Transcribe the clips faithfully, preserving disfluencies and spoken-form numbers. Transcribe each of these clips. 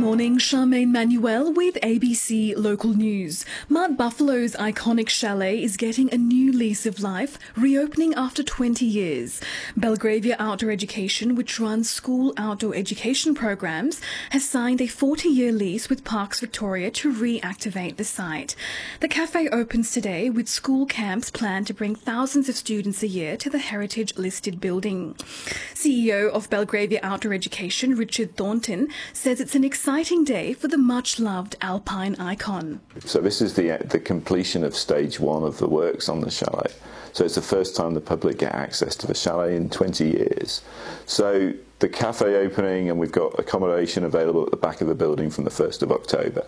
Morning, Charmaine Manuel with A B C Local News. Mud Buffalo's iconic chalet is getting a new lease of life, reopening after twenty years. Belgravia Outdoor Education, which runs school outdoor education programs, has signed a forty-year lease with Parks Victoria to reactivate the site. The cafe opens today with school camps planned to bring thousands of students a year to the heritage-listed building. C E O of Belgravia Outdoor Education, Richard Thornton, says it's an exciting day for the much-loved alpine icon. So this is the the completion of stage one of the works on the chalet. So it's the first time the public get access to the chalet in twenty years. So the cafe opening, and we've got accommodation available at the back of the building from the first of October.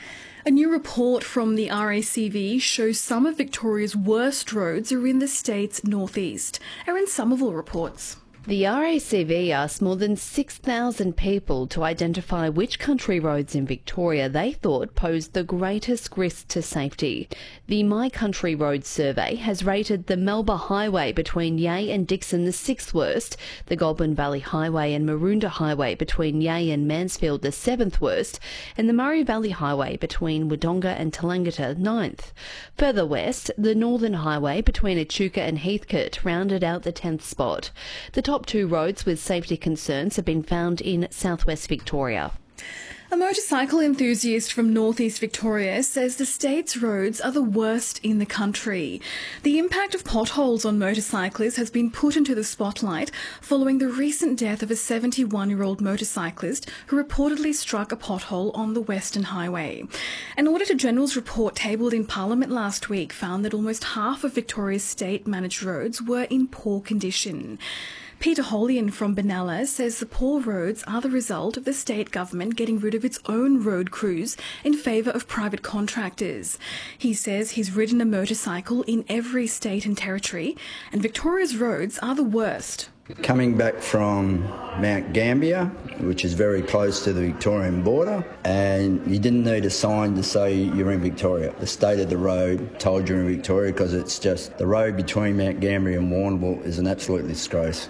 A new report from the R A C V shows some of Victoria's worst roads are in the state's northeast. Erin Somerville reports. The R A C V asked more than six thousand people to identify which country roads in Victoria they thought posed the greatest risk to safety. The My Country Roads survey has rated the Melba Highway between Yea and Dixon the sixth worst, the Goulburn Valley Highway and Maroondah Highway between Yea and Mansfield the seventh worst, and the Murray Valley Highway between Wodonga and Tallangatta ninth. Further west, the Northern Highway between Echuca and Heathcote rounded out the tenth spot. The top two roads with safety concerns have been found in southwest Victoria. A motorcycle enthusiast from northeast Victoria says the state's roads are the worst in the country. The impact of potholes on motorcyclists has been put into the spotlight following the recent death of a seventy-one-year-old motorcyclist who reportedly struck a pothole on the Western Highway. An Auditor General's report tabled in Parliament last week found that almost half of Victoria's state-managed roads were in poor condition. Peter Holian from Benalla says the poor roads are the result of the state government getting rid of its own road crews in favour of private contractors. He says he's ridden a motorcycle in every state and territory, and Victoria's roads are the worst. Coming back from Mount Gambier, which is very close to the Victorian border, and you didn't need a sign to say you're in Victoria. The state of the road told you're in Victoria because it's just the road between Mount Gambier and Warrnambool is an absolute disgrace.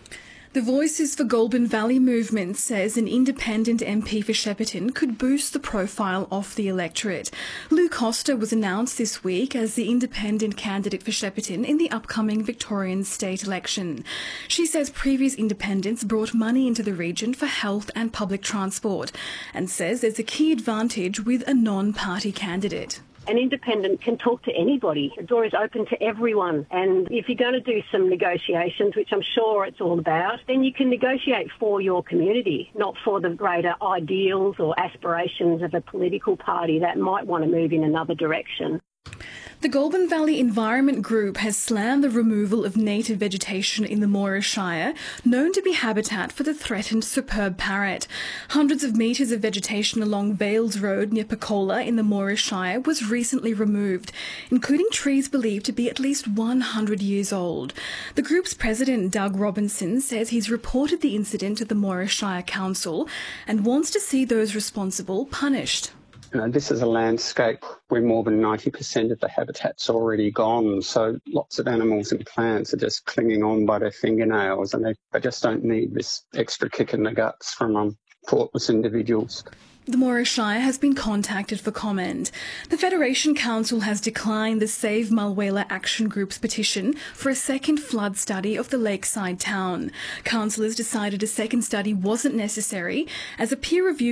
The Voices for Goulburn Valley movement says an independent M P for Shepparton could boost the profile of the electorate. Lou Costa was announced this week as the independent candidate for Shepparton in the upcoming Victorian state election. She says previous independents brought money into the region for health and public transport, and says there's a key advantage with a non-party candidate. An independent can talk to anybody. The door is open to everyone. And if you're going to do some negotiations, which I'm sure it's all about, then you can negotiate for your community, not for the greater ideals or aspirations of a political party that might want to move in another direction. The Goulburn Valley Environment Group has slammed the removal of native vegetation in the Moira Shire, known to be habitat for the threatened superb parrot. Hundreds of metres of vegetation along Vales Road near Pecola in the Moira Shire was recently removed, including trees believed to be at least one hundred years old. The group's president, Doug Robinson, says he's reported the incident to the Moira Shire Council and wants to see those responsible punished. You know, this is a landscape where more than ninety percent of the habitat's already gone, so lots of animals and plants are just clinging on by their fingernails, and they, they just don't need this extra kick in the guts from um, thoughtless individuals. The Moira Shire has been contacted for comment. The Federation Council has declined the Save Mulwala Action Group's petition for a second flood study of the lakeside town. Councillors decided a second study wasn't necessary as a peer review